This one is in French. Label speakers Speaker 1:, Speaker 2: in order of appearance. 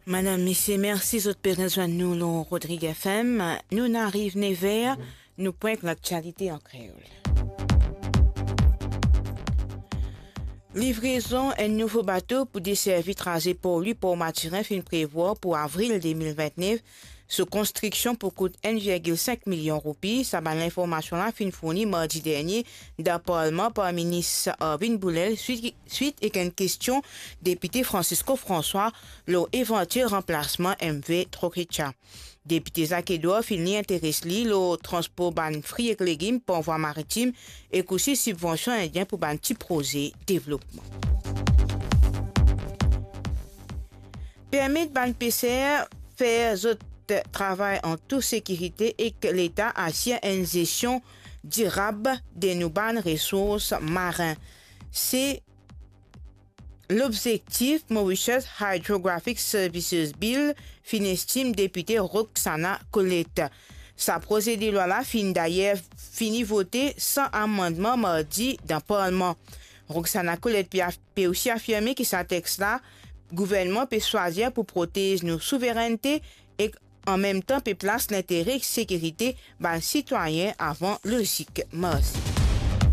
Speaker 1: Madame, Monsieur, merci de présenter nous, le Rodrigue FM. Nous n'arrivons vers, nous pointe l'actualité en créole. Livraison un nouveau bateau pour desservir tracé pour lui pour Mathurin fin prévoir pour avril 2029. Sous construction pour coûte 1,5 million de roupies. Ça va l'information là fin fournie mardi dernier dans le Parlement par le ministre Arvin Boulel suite à une question député Francisco François leur éventuel remplacement MV Trokecha. Député Zakedor finit intéresse le transport ban fruits et légumes pour voie maritime et aussi subvention indien pour ban petit projet développement. Permet ban PCR faire travail en toute sécurité et que l'État assure une gestion durable de nos ressources marines. C'est l'objectif Mauritius Hydrographic Services Bill, fin estime député Roxana Colette. Sa procédure là fin d'ailleurs fini voté sans amendement mardi dans le Parlement. Roxana Colette peut aussi affirmer que ce texte-là, gouvernement peut choisir pour protéger nos souverainetés et en même temps peut placer l'intérêt et sécurité des citoyens avant le risque. Merci.